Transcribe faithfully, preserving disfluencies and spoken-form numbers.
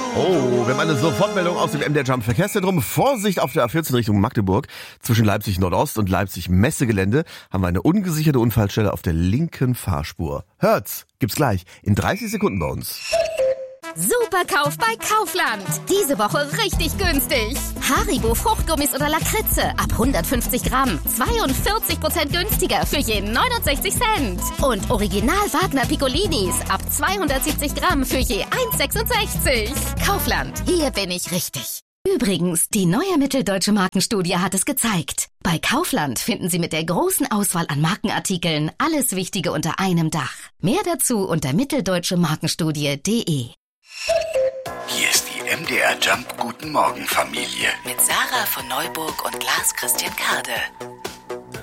Oh, wir haben eine Sofortmeldung aus dem M D R Jump Verkehrszentrum. Vorsicht auf der A vierzehn Richtung Magdeburg. Zwischen Leipzig Nordost und Leipzig Messegelände haben wir eine ungesicherte Unfallstelle auf der linken Fahrspur. Hört's, gibt's gleich in dreißig Sekunden bei uns. Superkauf bei Kaufland. Diese Woche richtig günstig. Haribo Fruchtgummis oder Lakritze ab hundertfünfzig Gramm. zweiundvierzig Prozent günstiger für je neunundsechzig Cent. Und Original Wagner Piccolinis ab zweihundertsiebzig Gramm für je eins Komma sechsundsechzig. Kaufland, hier bin ich richtig. Übrigens, die neue Mitteldeutsche Markenstudie hat es gezeigt. Bei Kaufland finden Sie mit der großen Auswahl an Markenartikeln alles Wichtige unter einem Dach. Mehr dazu unter mitteldeutsche markenstudie punkt de. Hier ist die M D R Jump Guten Morgen Familie. Mit Sarah von Neuburg und Lars Christian Kade.